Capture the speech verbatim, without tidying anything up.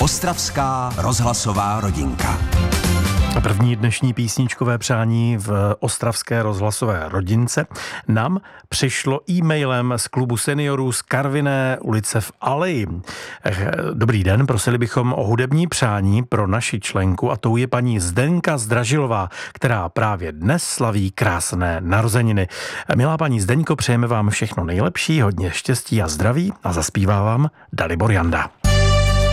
Ostravská rozhlasová rodinka. První dnešní písničkové přání v ostravské rozhlasové rodince nám přišlo e-mailem z klubu seniorů z Karviné ulice v Aleji. Dobrý den, prosili bychom o hudební přání pro naši členku a tou je paní Zdenka Zdražilová, která právě dnes slaví krásné narozeniny. Milá paní Zdeňko, přejeme vám všechno nejlepší, hodně štěstí a zdraví a zaspívá vám Dalibor Janda.